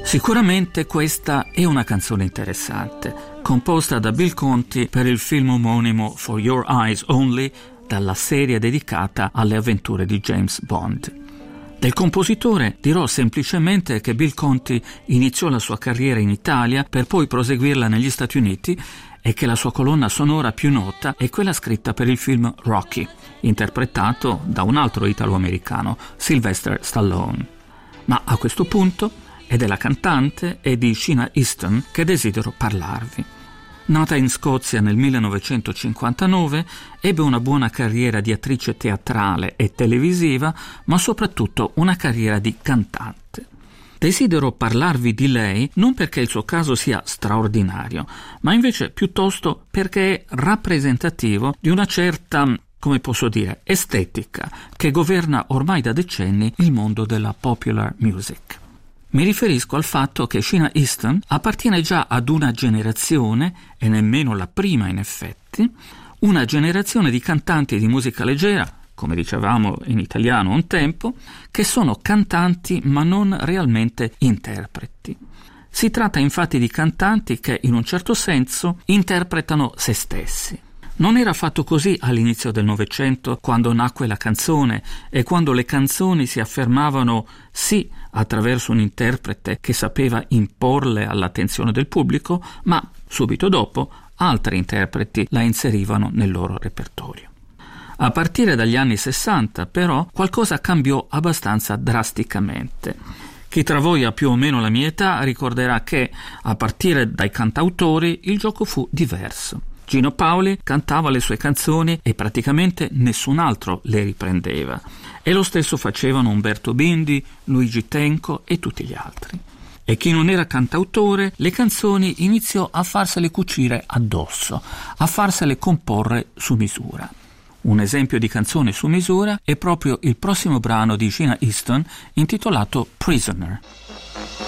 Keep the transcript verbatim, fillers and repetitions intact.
Sicuramente questa è una canzone interessante, composta da Bill Conti per il film omonimo For Your Eyes Only, dalla serie dedicata alle avventure di James Bond. Del compositore dirò semplicemente che Bill Conti iniziò la sua carriera in Italia per poi proseguirla negli Stati Uniti e che la sua colonna sonora più nota è quella scritta per il film Rocky, interpretato da un altro italo-americano, Sylvester Stallone. Ma a questo punto è della cantante e di Sheena Easton che desidero parlarvi. Nata in Scozia nel millenovecentocinquantanove, ebbe una buona carriera di attrice teatrale e televisiva, ma soprattutto una carriera di cantante. Desidero parlarvi di lei non perché il suo caso sia straordinario, ma invece piuttosto perché è rappresentativo di una certa, come posso dire, estetica che governa ormai da decenni il mondo della popular music. Mi riferisco al fatto che Sheena Easton appartiene già ad una generazione, e nemmeno la prima in effetti, una generazione di cantanti di musica leggera, come dicevamo in italiano un tempo, che sono cantanti ma non realmente interpreti. Si tratta infatti di cantanti che, in un certo senso, interpretano se stessi. Non era affatto così all'inizio del Novecento, quando nacque la canzone e quando le canzoni si affermavano sì attraverso un interprete che sapeva imporle all'attenzione del pubblico, ma subito dopo altri interpreti la inserivano nel loro repertorio. A partire dagli anni sessanta, però, qualcosa cambiò abbastanza drasticamente. Chi tra voi ha più o meno la mia età ricorderà che, a partire dai cantautori, il gioco fu diverso. Gino Paoli cantava le sue canzoni e praticamente nessun altro le riprendeva. E lo stesso facevano Umberto Bindi, Luigi Tenco e tutti gli altri. E chi non era cantautore, le canzoni iniziò a farsele cucire addosso, a farsele comporre su misura. Un esempio di canzone su misura è proprio il prossimo brano di Sheena Easton intitolato Prisoner.